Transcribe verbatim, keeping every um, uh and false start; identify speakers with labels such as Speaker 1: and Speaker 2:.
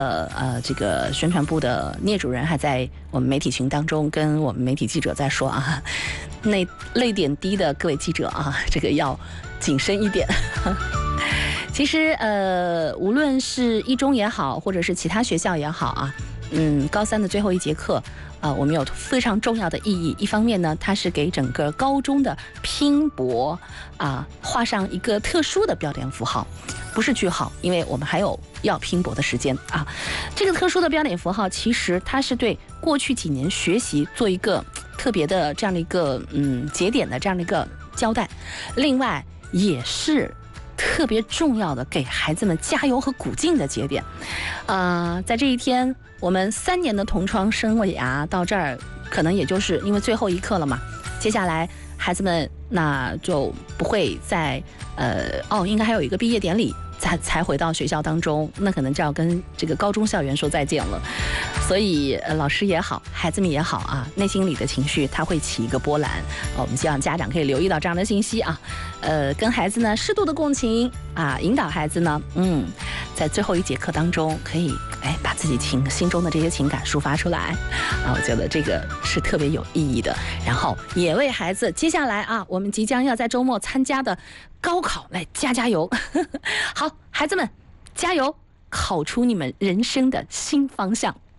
Speaker 1: 呃呃，这个宣传部的聂主任还在我们媒体群当中跟我们媒体记者在说啊，那泪点低的各位记者啊，这个要谨慎一点。其实呃，无论是一中也好，或者是其他学校也好啊，嗯，高三的最后一节课。啊、呃，我们有非常重要的意义。一方面呢，它是给整个高中的拼搏啊、呃、画上一个特殊的标点符号，不是句号，因为我们还有要拼搏的时间啊。这个特殊的标点符号，其实它是对过去几年学习做一个特别的这样的一个嗯节点的这样的一个交代。另外，也是特别重要的给孩子们加油和鼓劲的节点。呃，在这一天。我们三年的同窗生涯到这儿，可能也就是因为最后一课了嘛。接下来孩子们那就不会再呃哦，应该还有一个毕业典礼才才回到学校当中，那可能就要跟这个高中校园说再见了。所以呃，老师也好，孩子们也好啊，内心里的情绪它会起一个波澜。哦，我们希望家长可以留意到这样的信息啊，呃，跟孩子呢适度的共情啊，引导孩子呢，嗯，在最后一节课当中可以。哎，把自己情心中的这些情感抒发出来啊，我觉得这个是特别有意义的。然后也为孩子接下来啊，我们即将要在周末参加的高考来加加油。好，孩子们加油，考出你们人生的新方向。